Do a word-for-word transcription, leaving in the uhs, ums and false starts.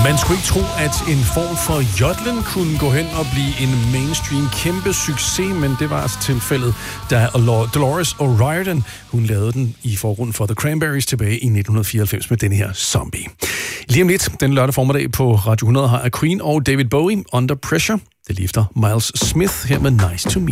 Man skulle ikke tro, at en form for jodlen kunne gå hen og blive en mainstream kæmpe succes, men det var altså tilfældet, da Dolores O'Riordan, hun lavede den i forgrunden for The Cranberries tilbage i nitten fireoghalvfems med denne her Zombie. Lige om lidt, den lørdag formiddag på Radio hundrede har Queen og David Bowie Under Pressure. Det lige efter Miles Smith her med Nice to Meet.